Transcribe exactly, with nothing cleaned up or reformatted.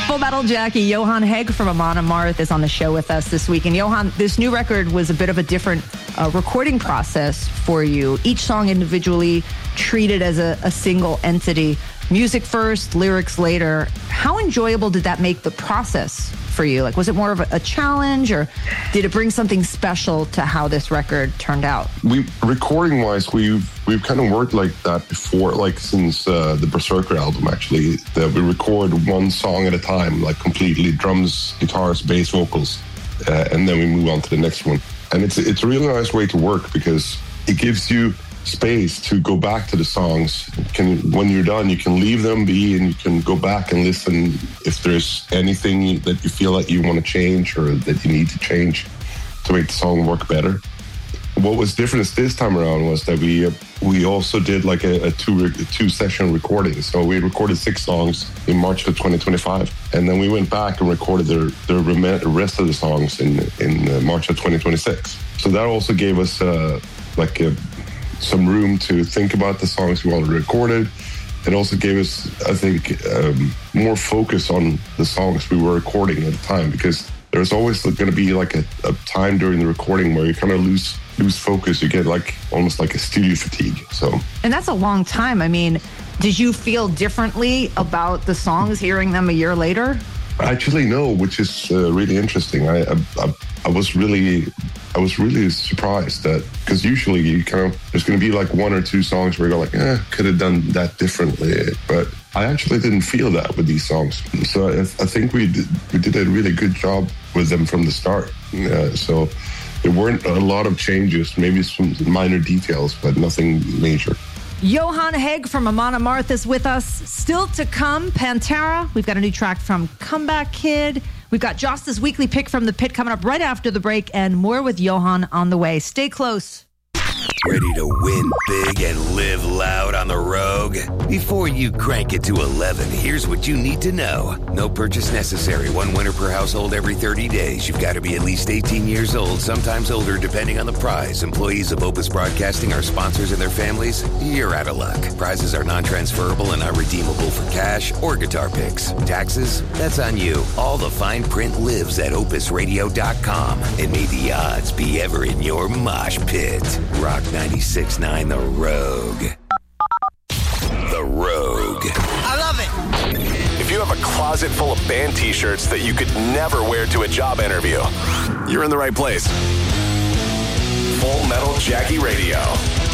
Full Metal Jackie, Johan Hegg from Amon Amarth is on the show with us this week. And Johan, this new record was a bit of a different uh, recording process for you. Each song individually treated as a, a single entity. Music first, lyrics later. How enjoyable did that make the process for you? Like, was it more of a, a challenge, or did it bring something special to how this record turned out? We recording wise, we've we've kind of worked like that before, like since uh, the Berserker album. Actually, that we record one song at a time, like completely drums, guitars, bass, vocals, uh, and then we move on to the next one. And it's it's a really nice way to work because it gives you space to go back to the songs. Can when you're done, you can leave them be and you can go back and listen if there's anything that you feel like you want to change or that you need to change to make the song work better. What was different this time around was that we uh, we also did like a, a two a two session recording. So we recorded six songs in March of twenty twenty-five, and then we went back and recorded the the rest of the songs in in uh, March of twenty twenty-six. So that also gave us uh, like a some room to think about the songs we already recorded. It also gave us, I think, um, more focus on the songs we were recording at the time, because there's always going to be like a, a time during the recording where you kind of lose lose focus. You get like almost like a studio fatigue. So, and that's a long time. I mean, did you feel differently about the songs hearing them a year later? Actually, no, which is uh, really interesting. I, I I was really I was really surprised that, because usually you kind of there's going to be like one or two songs where you go like, eh, could have done that differently. But I actually didn't feel that with these songs. So I, I think we did, we did a really good job with them from the start. Uh, so there weren't a lot of changes, maybe some minor details, but nothing major. Johan Hegg from Amon Amarth is with us. Still to come, Pantera. We've got a new track from Comeback Kid. We've got Joss's weekly pick from the pit coming up right after the break, and more with Johan on the way. Stay close. Ready to win big and live loud on the Rogue? Before you crank it to eleven, here's what you need to know. No purchase necessary. One winner per household every thirty days. You've got to be at least eighteen years old, sometimes older, depending on the prize. Employees of Opus Broadcasting are sponsors and their families. You're out of luck. Prizes are non-transferable and not redeemable for cash or guitar picks. Taxes? That's on you. All the fine print lives at opus radio dot com. And may the odds be ever in your mosh pit. Rock ninety-six point nine The Rogue. The Rogue. I love it. If you have a closet full of band t-shirts that you could never wear to a job interview, you're in the right place. Full Metal Jackie Radio.